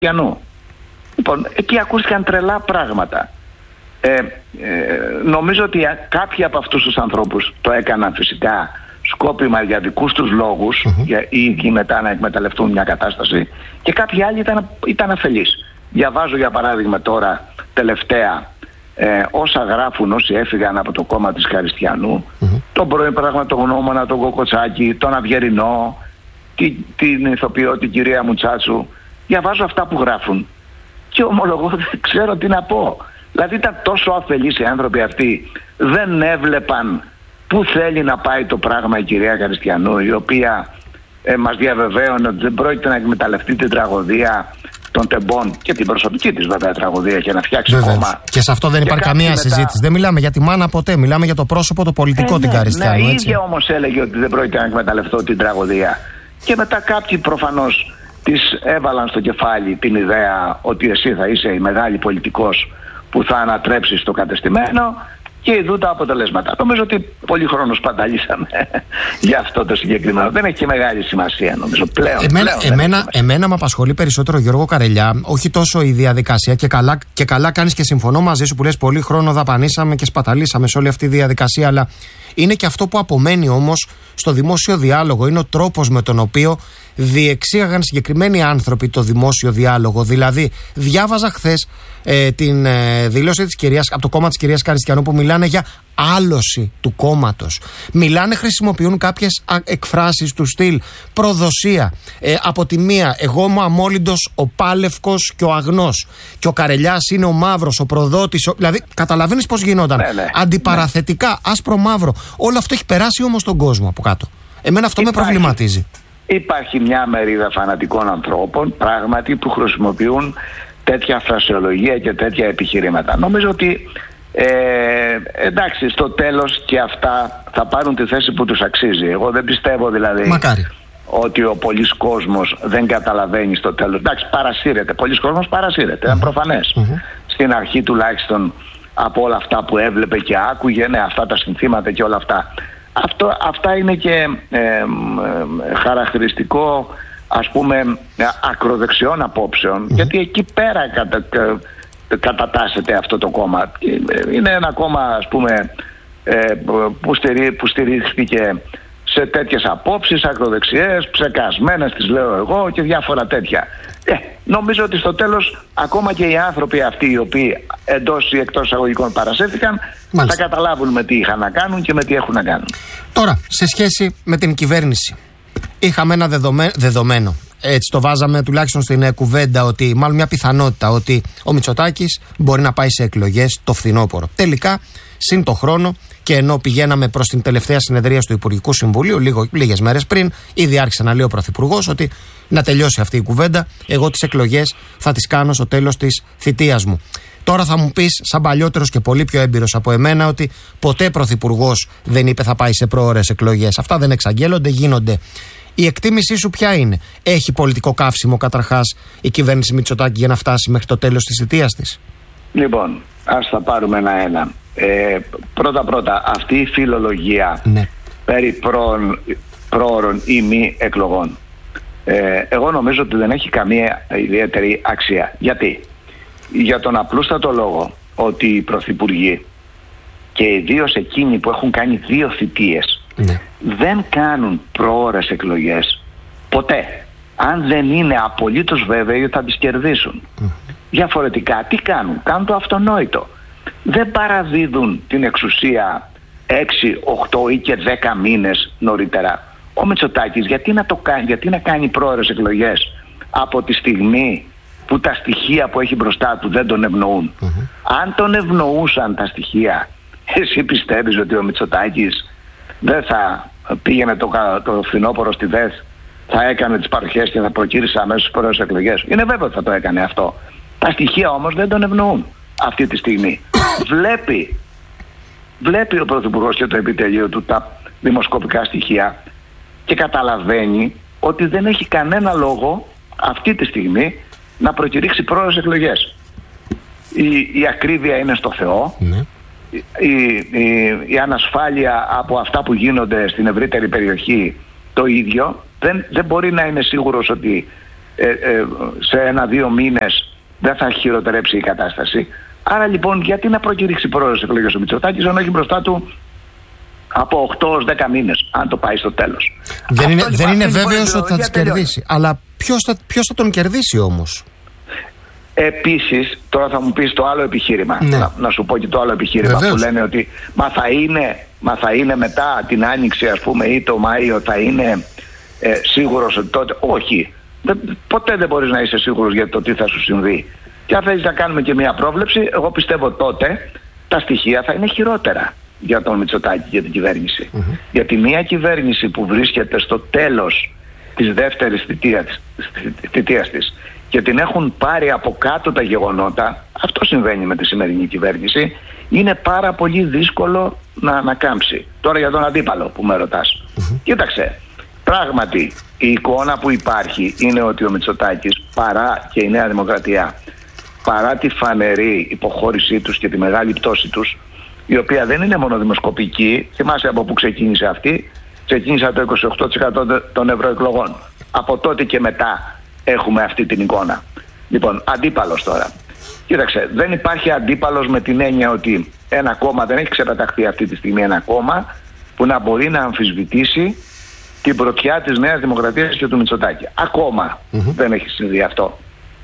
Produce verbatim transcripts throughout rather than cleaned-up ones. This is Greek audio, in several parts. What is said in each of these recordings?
Καριστιανού. Λοιπόν, εκεί ακούστηκαν τρελά πράγματα. Ε, ε, νομίζω ότι κάποιοι από αυτούς τους ανθρώπους το έκαναν φυσικά σκόπιμα για δικούς τους λόγους, mm-hmm. για, ή μετά να εκμεταλλευτούν μια κατάσταση, και κάποιοι άλλοι ήταν, ήταν αφελείς. Διαβάζω για παράδειγμα τώρα τελευταία ε, όσα γράφουν όσοι έφυγαν από το κόμμα της Καριστιανού, mm-hmm. τον πρώην πραγματογνώμονα, τον Κοκοτσάκη, τον Αυγερινό, την, την ηθοποιό, την κυρία Μουτσάτσου. Διαβάζω αυτά που γράφουν και ομολογώ δεν ξέρω τι να πω. Δηλαδή ήταν τόσο αφελείς οι άνθρωποι αυτοί, δεν έβλεπαν πού θέλει να πάει το πράγμα η κυρία Καριστιανού, η οποία ε, μας διαβεβαίωνε ότι δεν πρόκειται να εκμεταλλευτεί την τραγωδία των τεμπών και την προσωπική της βέβαια τραγωδία και να φτιάξει Βέβαια. κόμμα. Και σε αυτό δεν υπάρχει καμία μετά... συζήτηση. Δεν μιλάμε για τη μάνα ποτέ, μιλάμε για το πρόσωπο, το πολιτικό ε, την ναι, Καριστιανού. Ναι, η έτσι. ίδια όμως έλεγε ότι δεν πρόκειται να εκμεταλλευτώ την τραγωδία. Και μετά κάποιοι προφανώς της έβαλαν στο κεφάλι την ιδέα ότι εσύ θα είσαι η μεγάλη πολιτικός που θα ανατρέψεις το κατεστημένο, και ειδού τα αποτελέσματα. Νομίζω ότι πολύ χρόνο σπαταλήσαμε για αυτό το συγκεκριμένο. Δεν έχει και μεγάλη σημασία νομίζω πλέον. Εμένα, πλέον εμένα, εμένα με απασχολεί περισσότερο, Γιώργο Καρελιά, όχι τόσο η διαδικασία, και καλά, και καλά κάνεις και συμφωνώ μαζί σου που λες πολύ χρόνο δαπανίσαμε και σπαταλήσαμε σε όλη αυτή τη διαδικασία, αλλά είναι και αυτό που απομένει όμως στο δημόσιο διάλογο. Είναι ο τρόπος με τον οποίο διεξήγαγαν συγκεκριμένοι άνθρωποι το δημόσιο διάλογο. Δηλαδή, διάβαζα χθες ε, την ε, δήλωση της κυρίας, από το κόμμα της κυρίας Καριστιανού, που μιλάνε για άλωση του κόμματος. Μιλάνε, χρησιμοποιούν κάποιες εκφράσεις του στυλ προδοσία. Ε, από τη μία, εγώ είμαι ο αμόλυντος, ο πάλευκος και ο αγνός. Και ο Καρελιάς είναι ο μαύρος, ο προδότης. Ο... Δηλαδή, καταλαβαίνεις πώς γινόταν. Ναι, ναι, αντιπαραθετικά, ναι. άσπρο-μαύρο. Όλο αυτό έχει περάσει όμως τον κόσμο από κάτω. Εμένα αυτό υπάρχει, με προβληματίζει. Υπάρχει μια μερίδα φανατικών ανθρώπων, πράγματι, που χρησιμοποιούν τέτοια φρασιολογία και τέτοια επιχειρήματα. Νομίζω ότι ε, εντάξει, στο τέλος και αυτά θα πάρουν τη θέση που τους αξίζει. Εγώ δεν πιστεύω δηλαδή Μακάρι. ότι ο πολλής κόσμος δεν καταλαβαίνει στο τέλος. Εντάξει, παρασύρεται. Πολλής κόσμος παρασύρεται. Mm-hmm. Είναι προφανές. Mm-hmm. Στην αρχή τουλάχιστον από όλα αυτά που έβλεπε και άκουγε, ναι, αυτά τα συνθήματα και όλα αυτά. Αυτό, αυτά είναι και ε, ε, χαρακτηριστικό, ας πούμε, ακροδεξιών απόψεων, mm-hmm. γιατί εκεί πέρα κατα, κα, κατατάσσεται αυτό το κόμμα. Είναι ένα κόμμα, ας πούμε, ε, που, στηρί, που στηρίχθηκε σε τέτοιες απόψεις ακροδεξιές, ψεκασμένες τις λέω εγώ και διάφορα τέτοια. Ε, νομίζω ότι στο τέλος ακόμα και οι άνθρωποι αυτοί οι οποίοι εντός ή εκτός εισαγωγικών παρασύρθηκαν, μάλιστα, θα καταλάβουν με τι είχαν να κάνουν και με τι έχουν να κάνουν. Τώρα, σε σχέση με την κυβέρνηση, είχαμε ένα δεδομέ, δεδομένο. Έτσι το βάζαμε τουλάχιστον στην ε, κουβέντα, ότι μάλλον μια πιθανότητα ότι ο Μητσοτάκης μπορεί να πάει σε εκλογές το φθινόπωρο. Τελικά, συν το χρόνο, και ενώ πηγαίναμε προς την τελευταία συνεδρία του Υπουργικού Συμβουλίου, λίγο, λίγες μέρες πριν, ήδη άρχισε να λέει ο Πρωθυπουργός ότι να τελειώσει αυτή η κουβέντα. Εγώ τις εκλογές θα τις κάνω στο τέλος της θητείας μου. Τώρα θα μου πεις, σαν παλιότερος και πολύ πιο έμπειρος από εμένα, ότι ποτέ Πρωθυπουργός δεν είπε θα πάει σε πρόωρες εκλογές. Αυτά δεν εξαγγέλλονται, γίνονται. Η εκτίμησή σου ποια είναι? Έχει πολιτικό καύσιμο καταρχάς η κυβέρνηση Μητσοτάκη για να φτάσει μέχρι το τέλος της θητείας της? Λοιπόν, ας τα πάρουμε ένα-ένα. Ε, πρώτα-πρώτα, αυτή η φιλολογία, ναι, περί πρόωρων ή μη εκλογών, ε, εγώ νομίζω ότι δεν έχει καμία ιδιαίτερη αξία. Γιατί? Για τον απλούστατο λόγο ότι οι πρωθυπουργοί, και ιδίως εκείνοι που έχουν κάνει δύο θητείες, ναι, δεν κάνουν προώρες εκλογές ποτέ, αν δεν είναι απολύτως βέβαιοι ότι θα τις κερδίσουν. Mm. Διαφορετικά τι κάνουν? Κάνουν το αυτονόητο. Δεν παραδίδουν την εξουσία έξι, οκτώ ή και δέκα μήνες νωρίτερα. Ο Μητσοτάκης γιατί να, το κάνει, γιατί να κάνει πρόωρες εκλογές από τη στιγμή που τα στοιχεία που έχει μπροστά του δεν τον ευνοούν? Mm-hmm. Αν τον ευνοούσαν τα στοιχεία, εσύ πιστεύεις ότι ο Μητσοτάκης δεν θα πήγαινε το, το φθινόπωρο στη ΔΕΘ, θα έκανε τις παροχές και θα προκήρυσε αμέσως τις πρόωρες εκλογές? Είναι βέβαιο ότι θα το έκανε αυτό. Τα στοιχεία όμως δεν τον ευνοούν αυτή τη στιγμή. Βλέπει, βλέπει ο Πρωθυπουργός και το επιτελείο του τα δημοσκοπικά στοιχεία και καταλαβαίνει ότι δεν έχει κανένα λόγο αυτή τη στιγμή να προκηρύξει πρόωρες εκλογές. Η, η ακρίβεια είναι στο Θεό. Ναι. Η, η, η ανασφάλεια από αυτά που γίνονται στην ευρύτερη περιοχή το ίδιο. Δεν, δεν μπορεί να είναι σίγουρος ότι ε, ε, σε ένα-δύο μήνες δεν θα χειροτερέψει η κατάσταση. Άρα λοιπόν γιατί να προκηρύξει πρόεδρος εκλογές ο Μητσοτάκης αν έχει μπροστά του από οκτώ έως δέκα μήνες, αν το πάει στο τέλος. Δεν είναι, λοιπόν, δεν είναι βέβαιος ότι θα τις κερδίσει. Αλλά ποιος θα, ποιος θα τον κερδίσει όμως? Επίσης, τώρα θα μου πεις το άλλο επιχείρημα. Ναι. Να, να σου πω και το άλλο επιχείρημα. Βεβαίως. Που λένε ότι μα θα είναι, μα θα είναι μετά την Άνοιξη, ας πούμε, ή το Μάιο, θα είναι ε, σίγουρος ότι τότε. Όχι. Δεν, ποτέ δεν μπορείς να είσαι σίγουρος για το τι θα σου συμβεί. Και αν θέλεις να κάνουμε και μια πρόβλεψη, εγώ πιστεύω τότε τα στοιχεία θα είναι χειρότερα για τον Μητσοτάκη, για την κυβέρνηση. Mm-hmm. Γιατί μια κυβέρνηση που βρίσκεται στο τέλος της δεύτερης θητείας, θητείας της και την έχουν πάρει από κάτω τα γεγονότα, αυτό συμβαίνει με τη σημερινή κυβέρνηση, είναι πάρα πολύ δύσκολο να ανακάμψει. Τώρα για τον αντίπαλο που με ρωτάς. Mm-hmm. Κοίταξε, πράγματι η εικόνα που υπάρχει είναι ότι ο Μητσοτάκης, παρά και η Νέα Δημοκρατία, παρά τη φανερή υποχώρησή τους και τη μεγάλη πτώση τους, η οποία δεν είναι μόνο δημοσκοπική, θυμάσαι από πού ξεκίνησε αυτή, ξεκίνησε από το είκοσι οκτώ τοις εκατό των ευρωεκλογών. Από τότε και μετά έχουμε αυτή την εικόνα. Λοιπόν, αντίπαλος τώρα. Κοίταξε, δεν υπάρχει αντίπαλος με την έννοια ότι ένα κόμμα, δεν έχει ξεπεταχθεί αυτή τη στιγμή ένα κόμμα που να μπορεί να αμφισβητήσει την πρωτιά της Νέας Δημοκρατίας και του Μητσοτάκη. Ακόμα mm-hmm. δεν έχει συμβεί αυτό.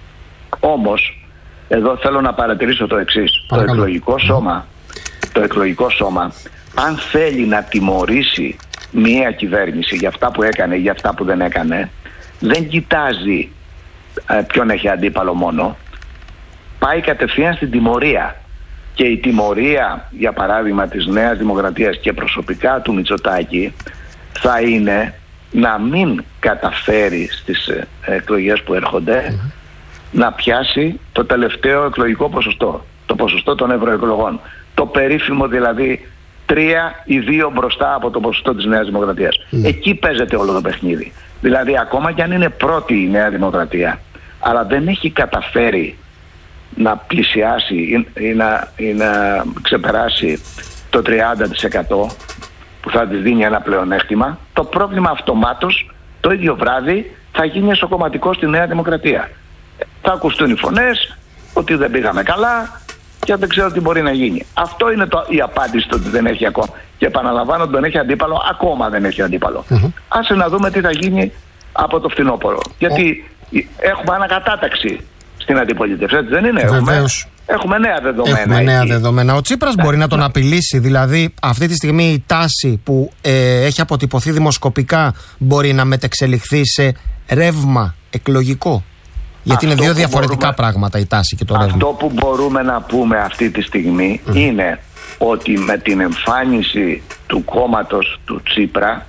Όμως, εδώ θέλω να παρατηρήσω το εξής. Το εκλογικό σώμα, το εκλογικό σώμα, αν θέλει να τιμωρήσει μία κυβέρνηση για αυτά που έκανε ή για αυτά που δεν έκανε, δεν κοιτάζει ε, ποιον έχει αντίπαλο μόνο. Πάει κατευθείαν στην τιμωρία. Και η τιμωρία, για παράδειγμα, της Νέας Δημοκρατίας και προσωπικά του Μητσοτάκη θα είναι να μην καταφέρει στις ε, εκλογές που έρχονται mm-hmm. να πιάσει το τελευταίο εκλογικό ποσοστό, το ποσοστό των ευρωεκλογών. Το περίφημο δηλαδή τρία ή δύο μπροστά από το ποσοστό της Νέας Δημοκρατίας. Mm. Εκεί παίζεται όλο το παιχνίδι. Δηλαδή ακόμα και αν είναι πρώτη η Νέα Δημοκρατία, αλλά δεν έχει καταφέρει να πλησιάσει ή, ή, να, ή να ξεπεράσει το τριάντα τοις εκατό που θα της δίνει ένα πλεονέκτημα, το πρόβλημα αυτομάτως το ίδιο βράδυ θα γίνει εσωκομματικό στη Νέα Δημοκρατία. Θα ακουστούν οι φωνές ότι δεν πήγαμε καλά και δεν ξέρω τι μπορεί να γίνει. Αυτό είναι το, η απάντηση το ότι δεν έχει ακόμα. Και επαναλαμβάνω ότι δεν έχει αντίπαλο, ακόμα δεν έχει αντίπαλο. Mm-hmm. Άσε να δούμε τι θα γίνει από το φθινόπωρο. Γιατί oh. έχουμε ανακατάταξη στην αντιπολίτευση, έτσι δεν είναι? Έχουμε, έχουμε νέα δεδομένα. Έχουμε νέα δεδομένα. Ο Τσίπρας ναι, μπορεί να τον ναι. απειλήσει, δηλαδή αυτή τη στιγμή η τάση που ε, έχει αποτυπωθεί δημοσκοπικά μπορεί να μετεξελιχθεί σε ρεύμα εκλογικό. Γιατί αυτό είναι δύο διαφορετικά μπορούμε, πράγματα η τάση και το ρεύμα. Αυτό που μπορούμε να πούμε αυτή τη στιγμή mm. είναι ότι με την εμφάνιση του κόμματος του Τσίπρα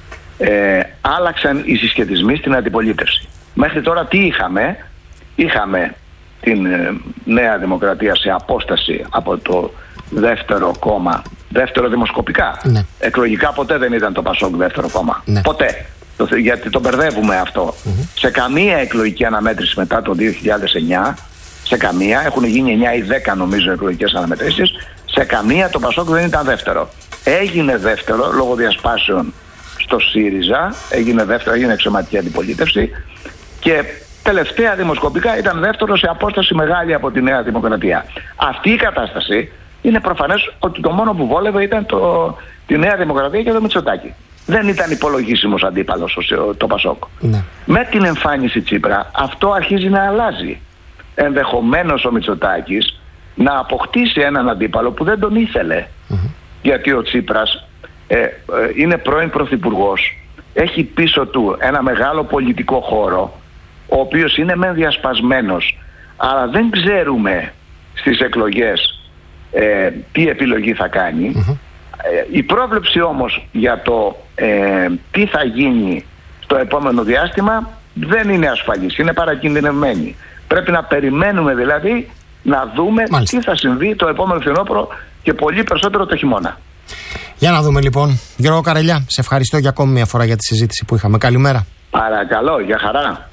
ε, άλλαξαν οι συσχετισμοί στην αντιπολίτευση. Μέχρι τώρα τι είχαμε? Είχαμε την ε, Νέα Δημοκρατία σε απόσταση από το δεύτερο κόμμα, δεύτερο δημοσκοπικά. Ναι. Εκλογικά ποτέ δεν ήταν το Πασόκ δεύτερο κόμμα. Ναι. Ποτέ. Γιατί το μπερδεύουμε αυτό. Mm-hmm. Σε καμία εκλογική αναμέτρηση μετά το δύο χιλιάδες εννιά, σε καμία, έχουν γίνει εννιά ή δέκα νομίζω εκλογικές αναμετρήσεις, σε καμία το Πασόκ δεν ήταν δεύτερο. Έγινε δεύτερο λόγω διασπάσεων στο ΣΥΡΙΖΑ, έγινε δεύτερο, έγινε εξωματική αντιπολίτευση και τελευταία δημοσκοπικά ήταν δεύτερο σε απόσταση μεγάλη από τη Νέα Δημοκρατία. Αυτή η κατάσταση είναι προφανές ότι το μόνο που βόλευε ήταν το, τη Νέα Δημοκρατία και το Μητσοτάκη. Δεν ήταν υπολογίσιμος αντίπαλος το Πασόκ. Ναι. Με την εμφάνιση Τσίπρα αυτό αρχίζει να αλλάζει. Ενδεχομένως ο Μητσοτάκης να αποκτήσει έναν αντίπαλο που δεν τον ήθελε. Mm-hmm. Γιατί ο Τσίπρας ε, ε, είναι πρώην πρωθυπουργός, έχει πίσω του ένα μεγάλο πολιτικό χώρο, ο οποίος είναι μεν διασπασμένος, αλλά δεν ξέρουμε στις εκλογές ε, τι επιλογή θα κάνει. Mm-hmm. Η πρόβλεψη όμως για το ε, τι θα γίνει στο επόμενο διάστημα δεν είναι ασφαλής, είναι παρακινδυνευμένη. Πρέπει να περιμένουμε δηλαδή να δούμε Μάλιστα. τι θα συμβεί το επόμενο φθινόπωρο και πολύ περισσότερο το χειμώνα. Για να δούμε λοιπόν. Γιώργο Καρελιά, σε ευχαριστώ για ακόμη μια φορά για τη συζήτηση που είχαμε. Καλημέρα. Παρακαλώ, για χαρά.